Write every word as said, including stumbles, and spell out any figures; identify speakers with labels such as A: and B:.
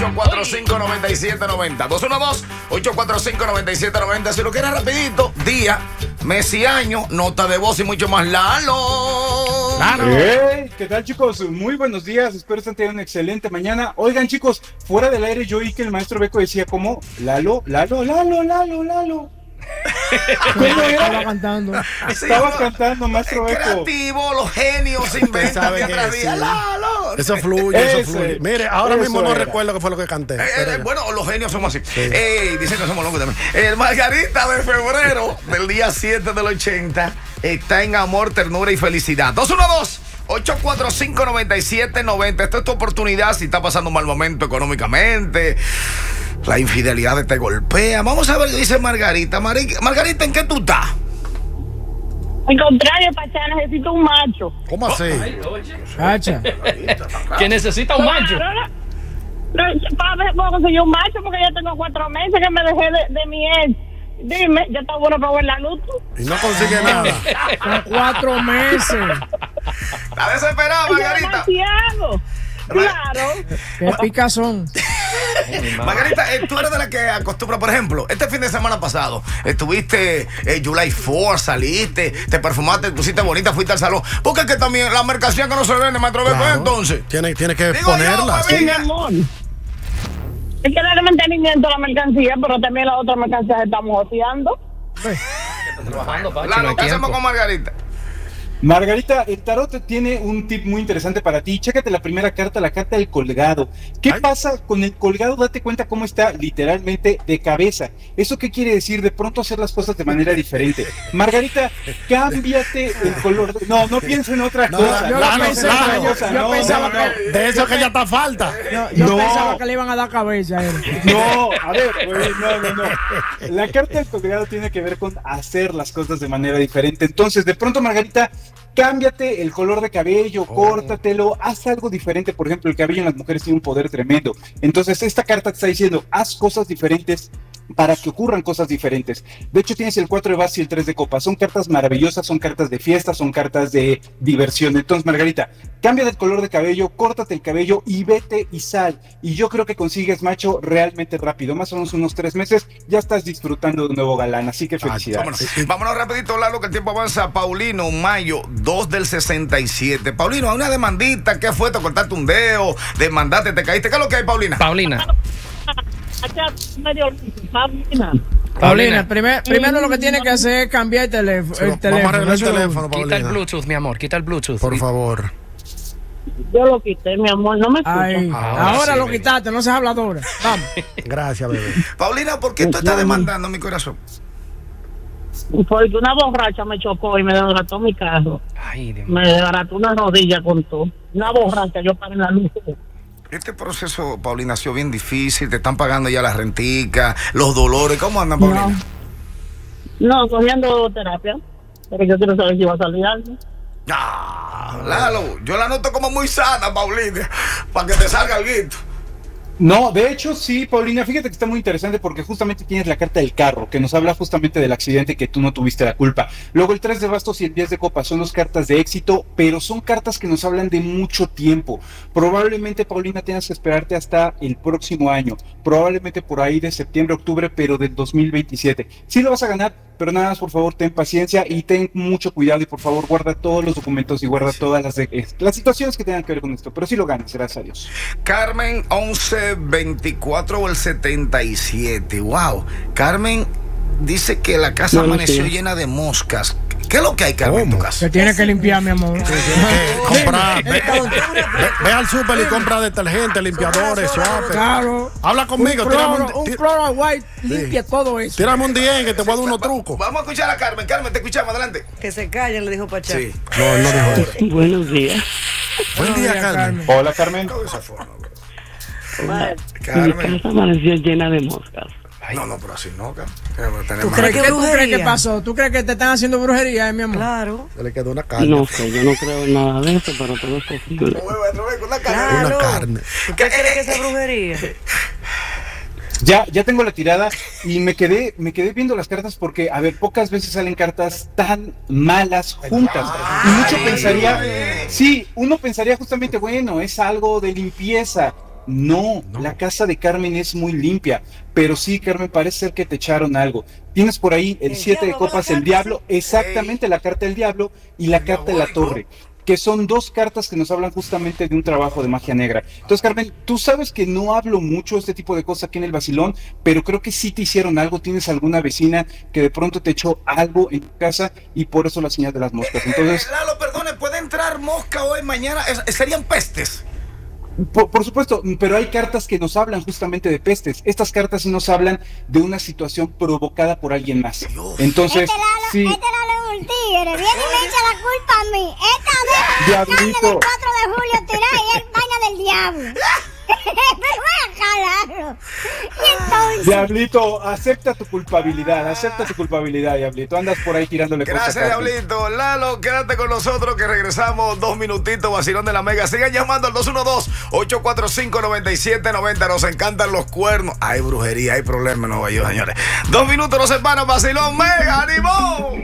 A: ocho cuatro cinco, nueve siete nueve cero. dos uno dos, ocho cuatro cinco, nueve siete nueve cero. Si lo quieres rapidito, día, mes y año, nota de voz y mucho más. Lalo.
B: Lalo. Hey, ¿qué tal, chicos? Muy buenos días. Espero que tengan una excelente mañana. Oigan, chicos, fuera del aire yo oí que el maestro Beco decía como Lalo, Lalo, Lalo, Lalo, Lalo. ¿Cómo era?
C: Estaba cantando.
B: Estaba sí, cantando, maestro Beco.
A: Creativo, los genios inventan día día. Lalo.
D: Eso fluye,
B: ese,
D: eso fluye. Mire, ahora mismo no era. recuerdo qué fue lo que canté.
A: Eh, eh, bueno, los genios somos así. Sí. Ey, dicen que somos locos también. El Margarita de febrero del día siete del ochenta está en amor, ternura y felicidad. dos uno dos, ocho cuatro cinco, nueve siete nueve cero. Esta es tu oportunidad si está pasando un mal momento económicamente. La infidelidad te golpea. Vamos a ver qué dice Margarita. Mar- Margarita, ¿en qué tú estás?
E: Al contrario, Pachá, necesito un macho.
D: ¿Cómo así?
C: Pacha.
F: Que necesita un macho.
E: Claro, no, no, para ver, puedo conseguir un macho porque ya tengo cuatro meses que me dejé de, de mi ex. Dime, ya está bueno para ver la luz.
D: Y no consigue nada.
C: Con cuatro meses.
A: Está desesperada, Margarita.
E: Demasiado. Claro.
C: Qué picazón.
A: Margarita, eh, tú eres de la que acostumbra, por ejemplo, este fin de semana pasado, estuviste eh, July fourth, saliste, te perfumaste, te pusiste bonita, fuiste al salón. Porque es que también la mercancía que no se vende, maestro Beco,
D: Claro.
A: entonces.
D: Tiene, tiene que
A: Digo
D: ponerla.
A: yo,
E: Sí, mi amor. Hay que darle mantenimiento a la mercancía, pero también las otras mercancías estamos joseando.
F: Trabajando, Pachi,
A: Claro,
F: no hay
A: ¿qué hacemos
F: tiempo.
A: con Margarita?
B: Margarita, el tarot tiene un tip muy interesante para ti. Chécate la primera carta, la carta del colgado. ¿Qué
D: Ay.
B: pasa con el colgado? Date cuenta cómo está literalmente de cabeza. ¿Eso qué quiere decir? De pronto hacer las cosas de manera diferente. Margarita, cámbiate el color. No, no pienses en otra
D: No,
B: cosa.
C: yo
B: No,
C: lo
B: no,
C: pensé,
B: no,
C: pero yo-
B: cosa,
C: yo
B: no,
C: pensaba
B: no, no.
C: que-
D: De eso que ya está falta.
C: Yo, yo
B: No.
C: pensaba que le iban a dar cabeza a él.
B: No, a ver, güey, no, no, no. La carta del colgado tiene que ver con hacer las cosas de manera diferente. Entonces, de pronto, Margarita, cámbiate el color de cabello,
D: Oh.
B: córtatelo, haz algo diferente. Por ejemplo, el cabello en las mujeres tiene un poder tremendo. Entonces, esta carta te está diciendo, haz cosas diferentes para que ocurran cosas diferentes. De hecho, tienes el cuatro de bastos y el tres de copas. Son cartas maravillosas, son cartas de fiesta, son cartas de diversión. Entonces, Margarita, cambia de color de cabello, córtate el cabello y vete y sal. Y yo creo que consigues macho realmente rápido. Más o menos unos tres meses, ya estás disfrutando de un nuevo galán. Así que felicidades.
A: Vámonos, vámonos rapidito, Lalo, que el tiempo avanza. Paulino, mayo dos del sesenta y siete. Paulino, hay una demandita. ¿Qué fue? ¿Te cortaste un dedo? ¿Demandaste? ¿Te caíste? ¿Qué es lo que hay, Paulina?
F: Paulina.
E: Pachá, medio Paulina.
C: Paulina, primer- primero lo que tiene que hacer es cambiar el, teléfono.
D: Sí,
C: el
D: vamos a
C: teléfono.
D: arreglar el
C: Eso-
D: teléfono,
F: Quita el
D: Paulina.
F: Bluetooth, mi amor. Quita el Bluetooth.
D: Por favor.
E: Yo lo quité, mi amor, no me escucha.
C: Ay,
F: Ahora
C: ahora
F: sí,
C: lo
F: baby.
C: quitaste, no seas habladora. Vamos.
D: Gracias, bebé.
A: Paulina, ¿por qué tú estás demandando mi corazón?
E: Porque una borracha me chocó y me desbarató mi carro.
F: Ay, Dios mío.
E: Me desbarató una rodilla con todo. Una borracha, yo paré en la luz.
A: Este proceso, Paulina, ha sido bien difícil. Te están pagando ya las renticas, los dolores. ¿Cómo andan, Paulina?
E: No, cogiendo terapia. Pero yo quiero saber si va a salir algo.
A: Ah, Lalo, yo la noto como muy sana, Paulina, para que te salga el guito.
B: No, de hecho sí, Paulina, fíjate que está muy interesante porque justamente tienes la carta del carro, que nos habla justamente del accidente que tú no tuviste la culpa. Luego el tres de bastos y el diez de copas son dos cartas de éxito, pero son cartas que nos hablan de mucho tiempo. Probablemente, Paulina, tengas que esperarte hasta el próximo año, probablemente por ahí de septiembre, octubre, pero del dos mil veintisiete. Sí lo vas a ganar, pero nada más, por favor, ten paciencia y ten mucho cuidado y por favor guarda todos los documentos y guarda todas las, de, las situaciones que tengan que ver con esto, pero sí lo ganas, gracias a Dios.
A: Carmen, once veinticuatro o el setenta y siete. Wow. Carmen dice que la casa
E: No, no
A: amaneció
E: sé.
A: llena de moscas. ¿Qué es lo que hay, Carmen, en tu
D: ¿Cómo?
A: casa?
C: Que tiene que limpiar, mi amor.
D: Tienes que comprar. Ve, ve- ve al súper y compra detergente, limpiadores, suape.
C: Claro.
D: Habla conmigo,
C: Un
D: tírame
C: cloro,
D: un,
C: un
D: tí-
C: cloro white limpia todo eso.
D: tírame un D M que te voy a dar unos trucos.
A: Vamos a escuchar a Carmen. Carmen, te escuchamos, adelante.
G: Que se callen, le dijo Pachá.
A: Sí.
D: No, él no dijo eso.
E: Buenos días.
D: Buen día,
C: días,
D: Carmen.
B: Hola, Carmen.
A: De esa forma, bro.
E: Mi
A: Carmen.
E: casa amaneció llena de moscas.
A: No, no, pero así no, Carmen.
G: ¿Tú
C: ¿Qué,
G: crees que
C: ¿Qué tú crees
G: brujería?
C: que pasó? ¿Tú crees que te están haciendo brujería, eh, mi amor?
G: Claro.
D: Se le quedó una carne.
E: No sé, yo no creo en nada de eso, pero todo es posible.
G: Claro.
D: Una carne.
G: ¿Tú qué crees que esa brujería?
B: Ya, ya tengo la tirada y me quedé, me quedé viendo las cartas porque, a ver, pocas veces salen cartas tan malas juntas. Y mucho pensaría, sí, uno pensaría justamente, bueno, es algo de limpieza, No, la casa de Carmen es muy limpia, pero sí, Carmen, parece ser que te echaron algo. Tienes por ahí el
G: El
B: siete de
G: diablo,
B: copas,
G: ¿la
B: el
G: carta?
B: diablo, exactamente la carta del diablo y la carta de la torre, que son dos cartas que nos hablan justamente de un trabajo de magia negra. Entonces, Carmen, tú sabes que no hablo mucho de este tipo de cosas aquí en el vacilón, pero creo que sí te hicieron algo. Tienes alguna vecina que de pronto te echó algo en tu casa y por eso la señal de las moscas. Entonces,
A: Lalo, perdone, ¿puede entrar mosca hoy, mañana? Es- serían pestes.
B: Por, por supuesto, pero hay cartas que nos hablan justamente de pestes. Estas cartas sí nos hablan de una situación provocada por alguien más. Entonces,
H: Este Lalo,
B: sí,
H: este Lalo es un tigre, viene y me echa la culpa a mí. Esta vez la carne
B: Diablito.
H: del cuatro de julio tirá y es vaina del diablo. Pero voy a calarlo. Y entonces,
B: Diablito, acepta tu culpabilidad, acepta tu culpabilidad, Diablito. Andas por ahí tirándole cosas.
A: Gracias,
B: a Carmen.
A: Diablito. Lalo, quédate con nosotros que regresamos dos minutitos, vacilón de la Mega. Sigan llamando al dos uno dos, ocho cuatro cinco, nueve siete nueve cero. Nos encantan los cuernos. Hay brujería, hay problemas en Nueva York, señores. Dos minutos nos separan, vacilón Mega, ¡animó!